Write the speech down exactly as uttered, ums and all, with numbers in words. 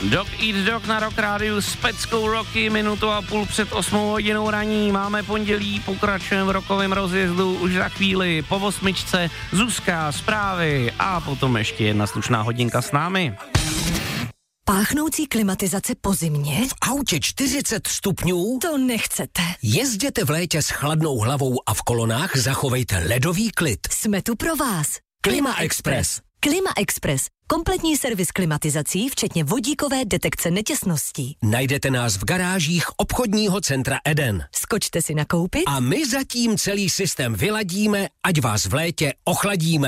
Dog Eat Dog na Rock Rádiu s peckou roky, minutu a půl před osmou hodinou raní. Máme pondělí, pokračujeme v rokovém rozjezdu už za chvíli. Po osmičce Zuzka, zprávy a potom ještě jedna slušná hodinka s námi. Páchnoucí klimatizace po zimě? V autě čtyřicet stupňů? To nechcete. Jezděte v létě s chladnou hlavou a v kolonách zachovejte ledový klid. Jsme tu pro vás. Klima Express. Klima Express. Kompletní servis klimatizací, včetně vodíkové detekce netěsností. Najdete nás v garážích obchodního centra Eden. Skočte si nakoupit a my zatím celý systém vyladíme, ať vás v létě ochladíme.